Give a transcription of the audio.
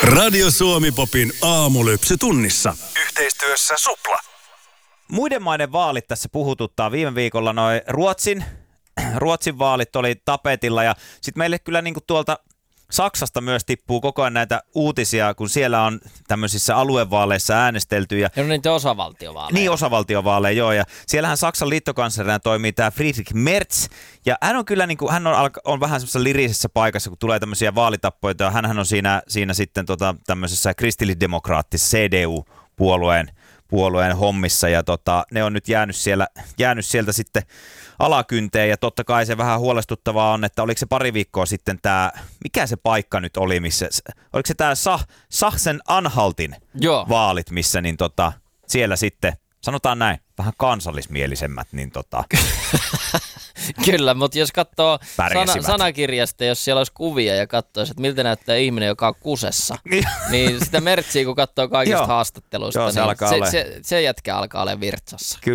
Radio Suomi-popin aamulypsy tunnissa. Yhteistyössä Supla. Muiden maiden vaalit tässä puhututtaa. Viime viikolla noi Ruotsin vaalit oli tapetilla ja sitten meille kyllä niinku tuolta Saksasta myös tippuu koko ajan näitä uutisia, kun siellä on tämmöisissä aluevaaleissa äänestelty. Ja no niitä osavaltiovaaleja. Niin, osavaltiovaaleja, joo. Ja siellähän Saksan liittokanslerina toimii tämä Friedrich Merz. Ja hän on kyllä, niinku, hän on vähän semmoisessa lirisessä paikassa, kun tulee tämmöisiä vaalitappoja. Hänhän on siinä sitten tämmöisessä kristillisdemokraattisessa CDU-puolueen hommissa. Ja ne on nyt jäänyt sieltä sitten alakynteen. Ja totta kai se vähän huolestuttavaa on, että oliko se pari viikkoa sitten mikä se paikka nyt oli, missä, oliko se tämä Sachsen-Anhaltin vaalit, missä niin siellä sitten, sanotaan näin, vähän kansallismielisemmät, niin Kyllä, mutta jos katsoo sanakirjasta, jos siellä olisi kuvia ja katsoisi, että miltä näyttää ihminen, joka on kusessa, niin sitä Mertsiä, kun katsoo kaikista haastatteluista, joo, niin se jätkä alkaa olla virtsassa.